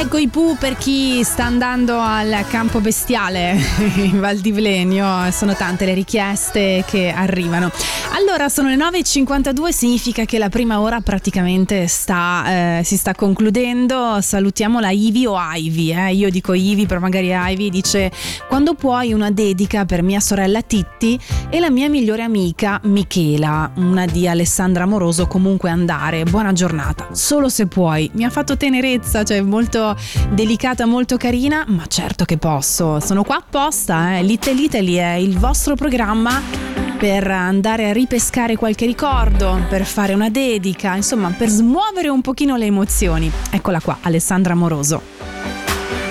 Marco Ipù per chi sta andando al campo bestiale in Val di Vlenio. Sono tante le richieste che arrivano. Allora, sono le 9:52, significa che la prima ora praticamente si sta concludendo. Salutiamo la Ivi o Ivy, io dico Ivi, però magari Ivy dice: quando puoi una dedica per mia sorella Titti e la mia migliore amica Michela, una di Alessandra Amoroso, comunque andare, buona giornata, solo se puoi. Mi ha fatto tenerezza, cioè molto delicata, molto carina, ma certo che posso, sono qua apposta, Little Italy è il vostro programma per andare a ripescare qualche ricordo, per fare una dedica, insomma per smuovere un pochino le emozioni. Eccola qua, Alessandra Amoroso.